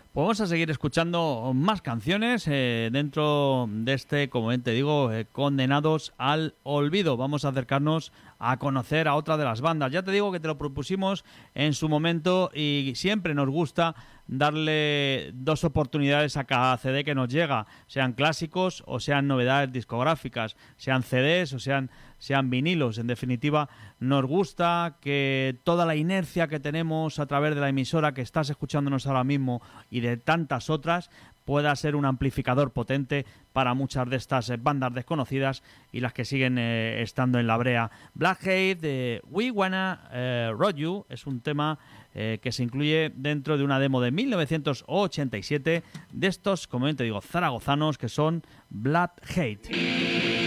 Pues vamos a seguir escuchando más canciones dentro de este, como bien te digo, Condenados al Olvido. Vamos a acercarnos a conocer a otra de las bandas. Ya te digo que te lo propusimos en su momento y siempre nos gusta darle dos oportunidades a cada CD que nos llega, sean clásicos o sean novedades discográficas, sean CDs o sean vinilos. En definitiva, nos gusta que toda la inercia que tenemos a través de la emisora que estás escuchándonos ahora mismo y de tantas otras pueda ser un amplificador potente para muchas de estas bandas desconocidas y las que siguen estando en la brea. Black Hate de We Wanna Rock You es un tema que se incluye dentro de una demo de 1987 de estos, como bien te digo, zaragozanos, que son Black Hate.